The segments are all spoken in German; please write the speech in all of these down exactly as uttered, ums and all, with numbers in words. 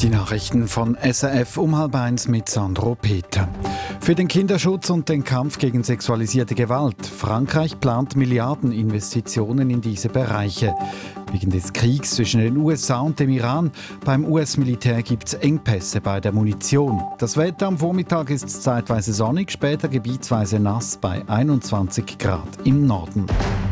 Die Nachrichten von S R F um halb eins mit Sandro Peter. Für den Kinderschutz und den Kampf gegen sexualisierte Gewalt. Frankreich plant Milliardeninvestitionen in diese Bereiche. Wegen des Kriegs zwischen den U S A und dem Iran. Beim U S-Militär gibt es Engpässe bei der Munition. Das Wetter am Vormittag ist zeitweise sonnig, später gebietsweise nass bei einundzwanzig Grad im Norden.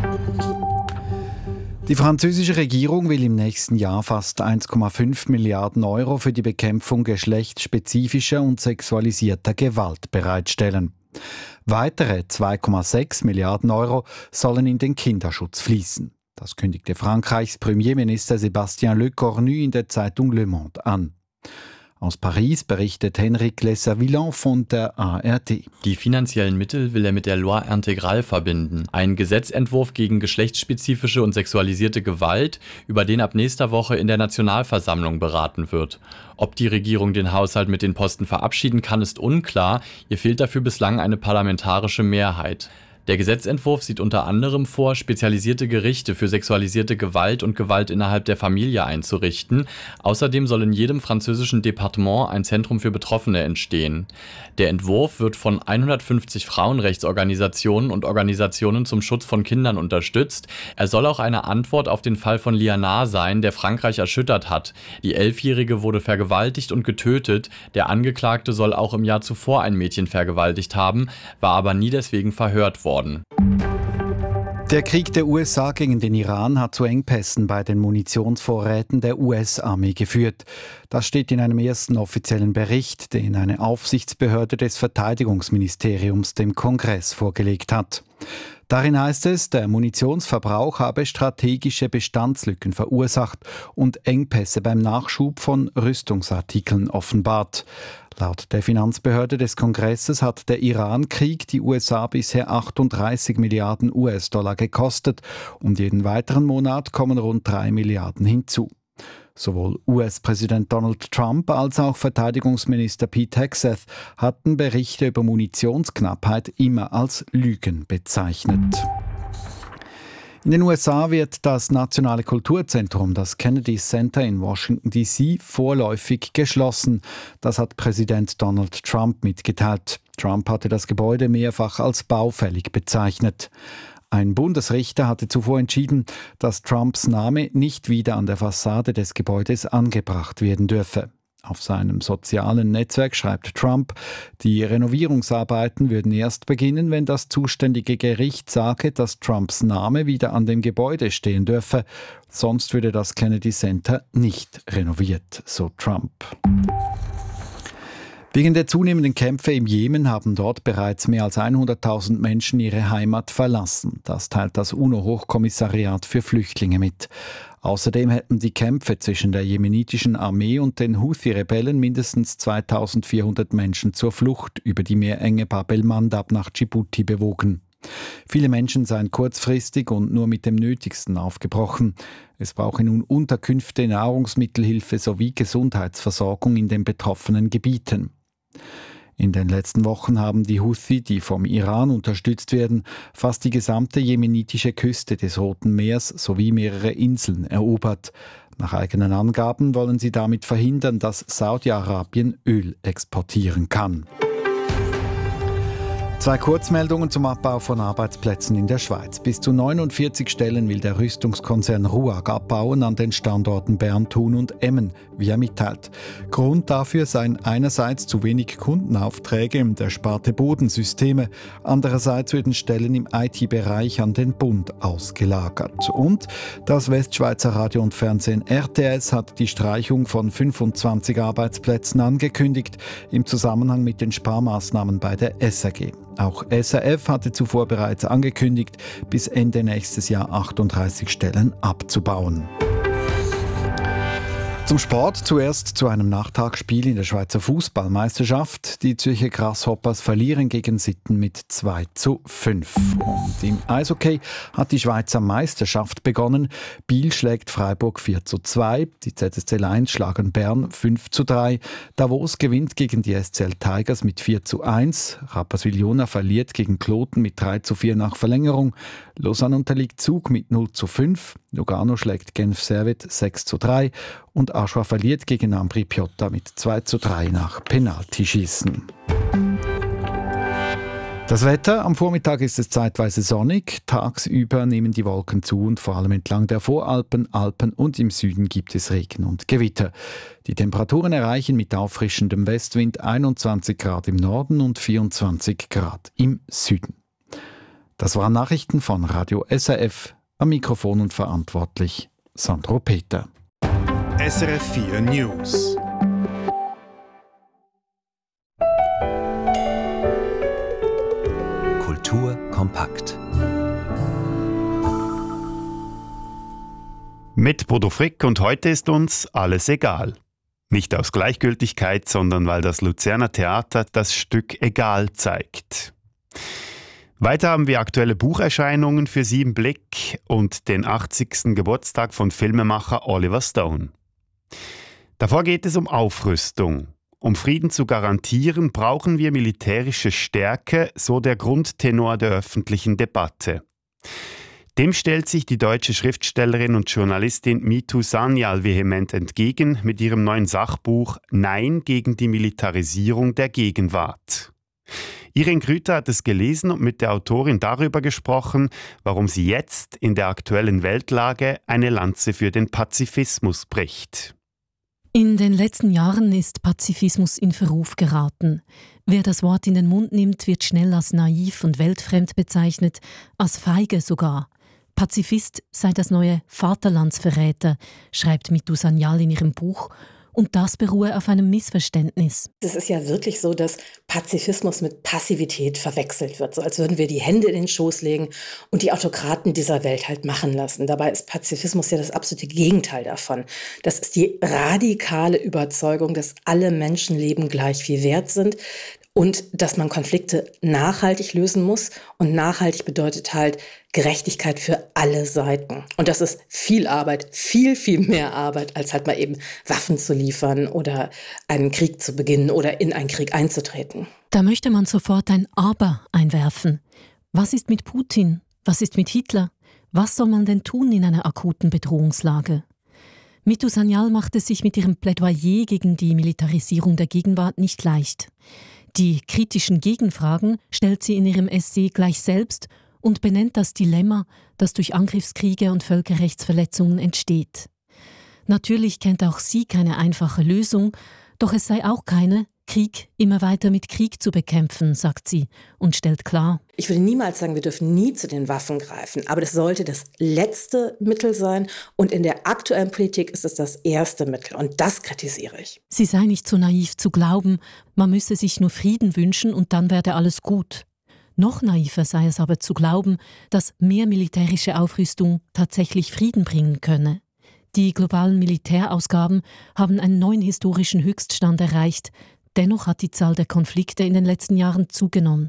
Die französische Regierung will im nächsten Jahr fast eins Komma fünf Milliarden Euro für die Bekämpfung geschlechtsspezifischer und sexualisierter Gewalt bereitstellen. Weitere zwei Komma sechs Milliarden Euro sollen in den Kinderschutz fließen. Das kündigte Frankreichs Premierminister Sébastien Lecornu in der Zeitung Le Monde an. Aus Paris berichtet Henrik Lesser-Villon von der A R D. Die finanziellen Mittel will er mit der Loi Intégrale verbinden. Ein Gesetzentwurf gegen geschlechtsspezifische und sexualisierte Gewalt, über den ab nächster Woche in der Nationalversammlung beraten wird. Ob die Regierung den Haushalt mit den Posten verabschieden kann, ist unklar. Ihr fehlt dafür bislang eine parlamentarische Mehrheit. Der Gesetzentwurf sieht unter anderem vor, spezialisierte Gerichte für sexualisierte Gewalt und Gewalt innerhalb der Familie einzurichten. Außerdem soll in jedem französischen Departement ein Zentrum für Betroffene entstehen. Der Entwurf wird von hundertfünfzig Frauenrechtsorganisationen und Organisationen zum Schutz von Kindern unterstützt. Er soll auch eine Antwort auf den Fall von Liana sein, der Frankreich erschüttert hat. Die Elfjährige wurde vergewaltigt und getötet. Der Angeklagte soll auch im Jahr zuvor ein Mädchen vergewaltigt haben, war aber nie deswegen verhört worden. Der Krieg der U S A gegen den Iran hat zu Engpässen bei den Munitionsvorräten der U S-Armee geführt. Das steht in einem ersten offiziellen Bericht, den eine Aufsichtsbehörde des Verteidigungsministeriums dem Kongress vorgelegt hat. Darin heißt es, der Munitionsverbrauch habe strategische Bestandslücken verursacht und Engpässe beim Nachschub von Rüstungsartikeln offenbart. Laut der Finanzbehörde des Kongresses hat der Iran-Krieg die U S A bisher achtunddreißig Milliarden U S-Dollar gekostet und jeden weiteren Monat kommen rund drei Milliarden hinzu. Sowohl U S-Präsident Donald Trump als auch Verteidigungsminister Pete Hegseth hatten Berichte über Munitionsknappheit immer als Lügen bezeichnet. In den U S A wird das Nationale Kulturzentrum, das Kennedy Center in Washington D C, vorläufig geschlossen. Das hat Präsident Donald Trump mitgeteilt. Trump hatte das Gebäude mehrfach als baufällig bezeichnet. Ein Bundesrichter hatte zuvor entschieden, dass Trumps Name nicht wieder an der Fassade des Gebäudes angebracht werden dürfe. Auf seinem sozialen Netzwerk schreibt Trump, die Renovierungsarbeiten würden erst beginnen, wenn das zuständige Gericht sage, dass Trumps Name wieder an dem Gebäude stehen dürfe. Sonst würde das Kennedy Center nicht renoviert, so Trump. Wegen der zunehmenden Kämpfe im Jemen haben dort bereits mehr als hunderttausend Menschen ihre Heimat verlassen. Das teilt das UNO-Hochkommissariat für Flüchtlinge mit. Außerdem hätten die Kämpfe zwischen der jemenitischen Armee und den Houthi-Rebellen mindestens zweitausendvierhundert Menschen zur Flucht über die Meerenge Bab el-Mandab nach Djibouti bewogen. Viele Menschen seien kurzfristig und nur mit dem Nötigsten aufgebrochen. Es brauche nun Unterkünfte, Nahrungsmittelhilfe sowie Gesundheitsversorgung in den betroffenen Gebieten. In den letzten Wochen haben die Houthi, die vom Iran unterstützt werden, fast die gesamte jemenitische Küste des Roten Meers sowie mehrere Inseln erobert. Nach eigenen Angaben wollen sie damit verhindern, dass Saudi-Arabien Öl exportieren kann. Zwei Kurzmeldungen zum Abbau von Arbeitsplätzen in der Schweiz. Bis zu neunundvierzig Stellen will der Rüstungskonzern RUAG abbauen an den Standorten Bern, Thun und Emmen, wie er mitteilt. Grund dafür seien einerseits zu wenig Kundenaufträge in der Sparte Bodensysteme, andererseits würden Stellen im I T-Bereich an den Bund ausgelagert. Und das Westschweizer Radio und Fernsehen R T S hat die Streichung von fünfundzwanzig Arbeitsplätzen angekündigt, im Zusammenhang mit den Sparmaßnahmen bei der S R G. Auch S R F hatte zuvor bereits angekündigt, bis Ende nächstes Jahr achtunddreißig Stellen abzubauen. Zum Sport zuerst zu einem Nachtagsspiel in der Schweizer Fußballmeisterschaft. Die Zürcher Grasshoppers verlieren gegen Sitten mit zwei zu fünf. Und im Eishockey hat die Schweizer Meisterschaft begonnen. Biel schlägt Freiburg vier zu zwei. Die Z S C Lions schlagen Bern fünf zu drei. Davos gewinnt gegen die S C L Tigers mit vier zu eins. Rapperswil-Jona verliert gegen Kloten mit drei zu vier nach Verlängerung. Lausanne unterliegt Zug mit null zu fünf. Lugano schlägt Genf Servet sechs zu drei. Und Aschua verliert gegen Ambri Piotta mit zwei zu drei nach Penaltyschießen. Das Wetter: Am Vormittag ist es zeitweise sonnig, tagsüber nehmen die Wolken zu und vor allem entlang der Voralpen, Alpen und im Süden gibt es Regen und Gewitter. Die Temperaturen erreichen mit auffrischendem Westwind einundzwanzig Grad im Norden und vierundzwanzig Grad im Süden. Das waren Nachrichten von Radio S R F, am Mikrofon und verantwortlich Sandro Peter. S R F vier News. Kultur kompakt. Mit Bodo Frick und heute ist uns alles egal. Nicht aus Gleichgültigkeit, sondern weil das Luzerner Theater das Stück Egal zeigt. Weiter haben wir aktuelle Bucherscheinungen für Sie im Blick und den achtzigsten Geburtstag von Filmemacher Oliver Stone. Davor geht es um Aufrüstung. Um Frieden zu garantieren, brauchen wir militärische Stärke, so der Grundtenor der öffentlichen Debatte. Dem stellt sich die deutsche Schriftstellerin und Journalistin Mithun Sanyal vehement entgegen mit ihrem neuen Sachbuch Nein gegen die Militarisierung der Gegenwart. Irene Grüter hat es gelesen und mit der Autorin darüber gesprochen, warum sie jetzt in der aktuellen Weltlage eine Lanze für den Pazifismus bricht. In den letzten Jahren ist Pazifismus in Verruf geraten. Wer das Wort in den Mund nimmt, wird schnell als naiv und weltfremd bezeichnet, als feige sogar. Pazifist sei das neue Vaterlandsverräter, schreibt Mithun Sanyal in ihrem Buch. Und das beruhe auf einem Missverständnis. Es ist ja wirklich so, dass Pazifismus mit Passivität verwechselt wird. So als würden wir die Hände in den Schoß legen und die Autokraten dieser Welt halt machen lassen. Dabei ist Pazifismus ja das absolute Gegenteil davon. Das ist die radikale Überzeugung, dass alle Menschenleben gleich viel wert sind und dass man Konflikte nachhaltig lösen muss. Und nachhaltig bedeutet halt Gerechtigkeit für alle Seiten. Und das ist viel Arbeit, viel, viel mehr Arbeit, als halt mal eben Waffen zu liefern oder einen Krieg zu beginnen oder in einen Krieg einzutreten. Da möchte man sofort ein Aber einwerfen. Was ist mit Putin? Was ist mit Hitler? Was soll man denn tun in einer akuten Bedrohungslage? Mithun Sanyal macht es sich mit ihrem Plädoyer gegen die Militarisierung der Gegenwart nicht leicht. Die kritischen Gegenfragen stellt sie in ihrem Essay gleich selbst und benennt das Dilemma, das durch Angriffskriege und Völkerrechtsverletzungen entsteht. Natürlich kennt auch sie keine einfache Lösung, doch es sei auch keine, Krieg immer weiter mit Krieg zu bekämpfen, sagt sie und stellt klar: Ich würde niemals sagen, wir dürfen nie zu den Waffen greifen, aber das sollte das letzte Mittel sein und in der aktuellen Politik ist es das erste Mittel und das kritisiere ich. Sie sei nicht so naiv zu glauben, man müsse sich nur Frieden wünschen und dann werde alles gut. Noch naiver sei es aber zu glauben, dass mehr militärische Aufrüstung tatsächlich Frieden bringen könne. Die globalen Militärausgaben haben einen neuen historischen Höchststand erreicht. Dennoch hat die Zahl der Konflikte in den letzten Jahren zugenommen.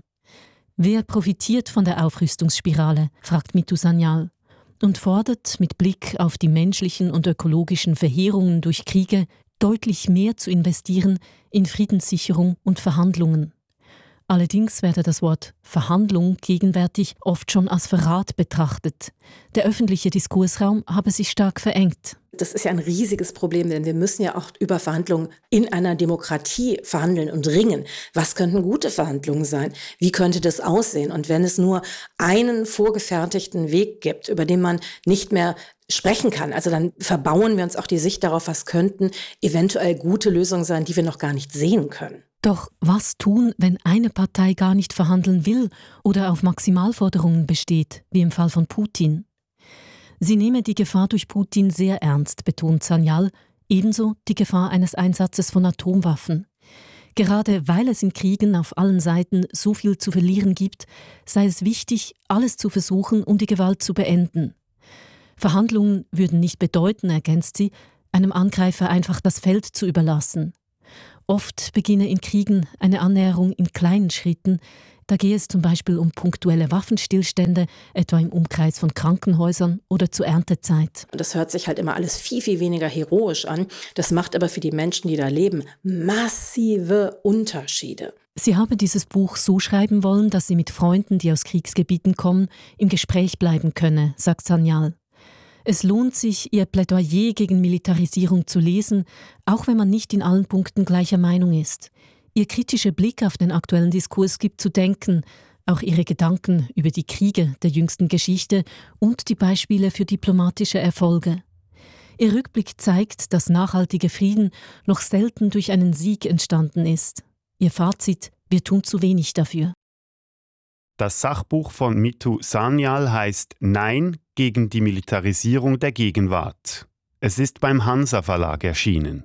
Wer profitiert von der Aufrüstungsspirale, fragt Mithun Sanyal und fordert mit Blick auf die menschlichen und ökologischen Verheerungen durch Kriege deutlich mehr zu investieren in Friedenssicherung und Verhandlungen. Allerdings werde das Wort Verhandlung gegenwärtig oft schon als Verrat betrachtet. Der öffentliche Diskursraum habe sich stark verengt. Das ist ja ein riesiges Problem, denn wir müssen ja auch über Verhandlungen in einer Demokratie verhandeln und ringen. Was könnten gute Verhandlungen sein? Wie könnte das aussehen? Und wenn es nur einen vorgefertigten Weg gibt, über den man nicht mehr sprechen kann, also dann verbauen wir uns auch die Sicht darauf, was könnten eventuell gute Lösungen sein, die wir noch gar nicht sehen können. Doch was tun, wenn eine Partei gar nicht verhandeln will oder auf Maximalforderungen besteht, wie im Fall von Putin? Sie nehme die Gefahr durch Putin sehr ernst, betont Sanyal, ebenso die Gefahr eines Einsatzes von Atomwaffen. Gerade weil es in Kriegen auf allen Seiten so viel zu verlieren gibt, sei es wichtig, alles zu versuchen, um die Gewalt zu beenden. Verhandlungen würden nicht bedeuten, ergänzt sie, einem Angreifer einfach das Feld zu überlassen. Oft beginne in Kriegen eine Annäherung in kleinen Schritten. Da gehe es zum Beispiel um punktuelle Waffenstillstände, etwa im Umkreis von Krankenhäusern oder zur Erntezeit. Das hört sich halt immer alles viel, viel weniger heroisch an. Das macht aber für die Menschen, die da leben, massive Unterschiede. Sie habe dieses Buch so schreiben wollen, dass sie mit Freunden, die aus Kriegsgebieten kommen, im Gespräch bleiben könne, sagt Sanyal. Es lohnt sich, ihr Plädoyer gegen Militarisierung zu lesen, auch wenn man nicht in allen Punkten gleicher Meinung ist. Ihr kritischer Blick auf den aktuellen Diskurs gibt zu denken, auch ihre Gedanken über die Kriege der jüngsten Geschichte und die Beispiele für diplomatische Erfolge. Ihr Rückblick zeigt, dass nachhaltiger Frieden noch selten durch einen Sieg entstanden ist. Ihr Fazit: Wir tun zu wenig dafür. Das Sachbuch von Mitu Sanyal heißt Nein gegen die Militarisierung der Gegenwart. Es ist beim Hansa Verlag erschienen.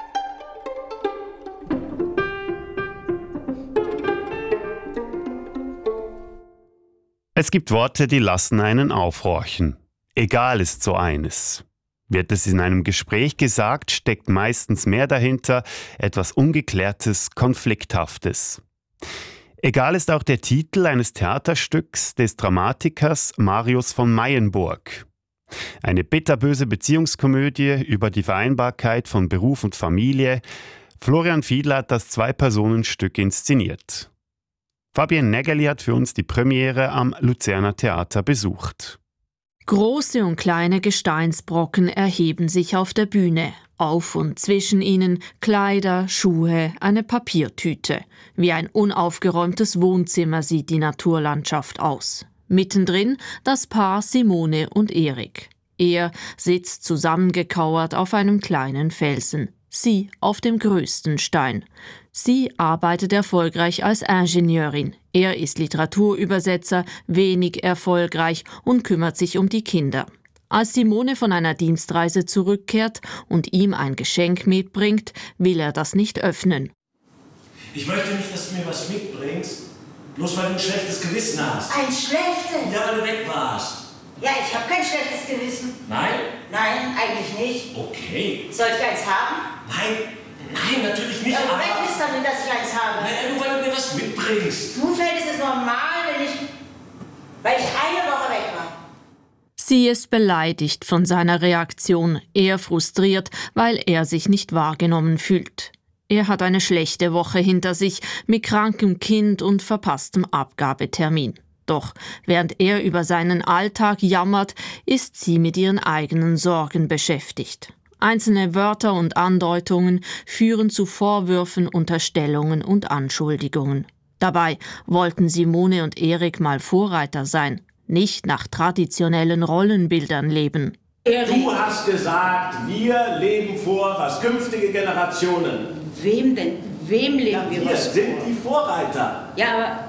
Es gibt Worte, die lassen einen aufhorchen. Egal ist so eines. Wird es in einem Gespräch gesagt, steckt meistens mehr dahinter, etwas Ungeklärtes, Konflikthaftes. Egal ist auch der Titel eines Theaterstücks des Dramatikers Marius von Mayenburg. Eine bitterböse Beziehungskomödie über die Vereinbarkeit von Beruf und Familie. Florian Fiedler hat das Zwei-Personen-Stück inszeniert. Fabienne Nägeli hat für uns die Premiere am Luzerner Theater besucht. Große und kleine Gesteinsbrocken erheben sich auf der Bühne. Auf und zwischen ihnen Kleider, Schuhe, eine Papiertüte. Wie ein unaufgeräumtes Wohnzimmer sieht die Naturlandschaft aus. Mittendrin das Paar Simone und Erik. Er sitzt zusammengekauert auf einem kleinen Felsen. Sie auf dem größten Stein. Sie arbeitet erfolgreich als Ingenieurin. Er ist Literaturübersetzer, wenig erfolgreich und kümmert sich um die Kinder. Als Simone von einer Dienstreise zurückkehrt und ihm ein Geschenk mitbringt, will er das nicht öffnen. Ich möchte nicht, dass du mir was mitbringst, bloß weil du ein schlechtes Gewissen hast. Ein schlechtes? Ja, weil du weg warst. Ja, ich habe kein schlechtes Gewissen. Nein? Nein, eigentlich nicht. Okay. Soll ich eins haben? Nein, nein, natürlich nicht. Ja, aber weg ist damit, dass ich eins habe. Naja, nur weil du mir was mitbringst. Zufällig ist es normal, wenn ich, weil ich eine Woche weg war. Sie ist beleidigt von seiner Reaktion, er frustriert, weil er sich nicht wahrgenommen fühlt. Er hat eine schlechte Woche hinter sich, mit krankem Kind und verpasstem Abgabetermin. Doch während er über seinen Alltag jammert, ist sie mit ihren eigenen Sorgen beschäftigt. Einzelne Wörter und Andeutungen führen zu Vorwürfen, Unterstellungen und Anschuldigungen. Dabei wollten Simone und Erik mal Vorreiter sein, nicht nach traditionellen Rollenbildern leben. Du hast gesagt, wir leben vor, was künftige Generationen. Wem denn? Wem leben Ja, wir wir was sind vor? die Vorreiter. Ja, aber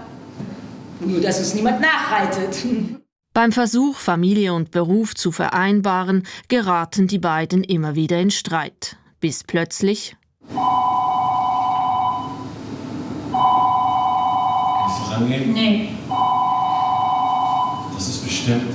nur, dass uns niemand nachreitet. Beim Versuch, Familie und Beruf zu vereinbaren, geraten die beiden immer wieder in Streit. Bis plötzlich... Kannst du rangehen? Nee. Das ist bestimmt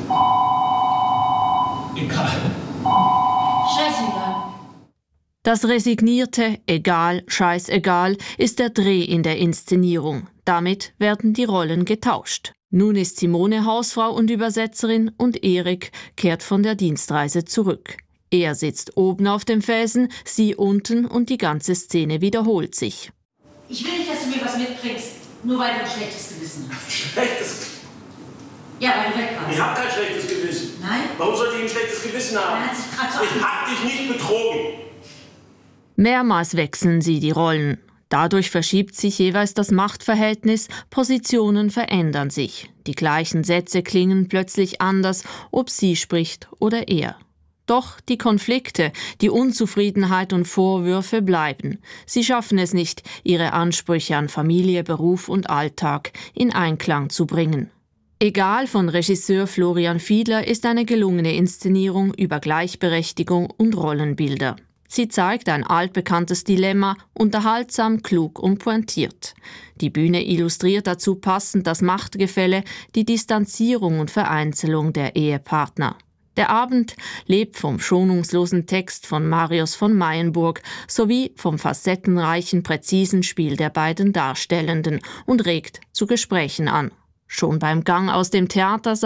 egal. Scheißegal. Das resignierte Egal, scheißegal ist der Dreh in der Inszenierung. Damit werden die Rollen getauscht. Nun ist Simone Hausfrau und Übersetzerin und Erik kehrt von der Dienstreise zurück. Er sitzt oben auf dem Felsen, sie unten und die ganze Szene wiederholt sich. Ich will nicht, dass du mir was mitbringst, nur weil du ein schlechtes Gewissen hast. Schlechtes. Ja, weil du weg warst. Ich habe kein schlechtes Gewissen. Nein? Warum sollte ich ein schlechtes Gewissen haben? Er hat sich grad so Ich hab dich nicht betrogen. Mehrmals wechseln sie die Rollen. Dadurch verschiebt sich jeweils das Machtverhältnis, Positionen verändern sich. Die gleichen Sätze klingen plötzlich anders, ob sie spricht oder er. Doch die Konflikte, die Unzufriedenheit und Vorwürfe bleiben. Sie schaffen es nicht, ihre Ansprüche an Familie, Beruf und Alltag in Einklang zu bringen. Egal von Regisseur Florian Fiedler ist eine gelungene Inszenierung über Gleichberechtigung und Rollenbilder. Sie zeigt ein altbekanntes Dilemma, unterhaltsam, klug und pointiert. Die Bühne illustriert dazu passend das Machtgefälle, die Distanzierung und Vereinzelung der Ehepartner. Der Abend lebt vom schonungslosen Text von Marius von Mayenburg sowie vom facettenreichen, präzisen Spiel der beiden Darstellenden und regt zu Gesprächen an. Schon beim Gang aus dem Theatersaal